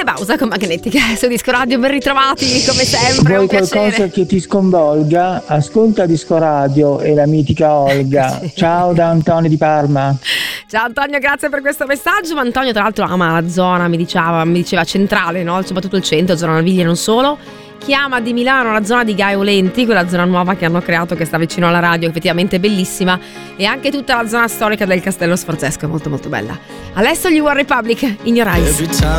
The Bausa con Magnetica su Disco Radio, ben ritrovati come sempre. Vuoi un qualcosa piacere. che ti sconvolga? Ascolta Disco Radio e la mitica Olga. Sì. Ciao da Antonio di Parma. Ciao Antonio, grazie per questo messaggio. Ma Antonio tra l'altro ama la zona, mi diceva centrale, no? Soprattutto il centro, zona Naviglia e non solo. Chi ama di Milano la zona di Gaio Lenti, quella zona nuova che hanno creato, che sta vicino alla radio, effettivamente bellissima, e anche tutta la zona storica del Castello Sforzesco, è molto molto bella. Adesso gli One Republic, In Your Eyes.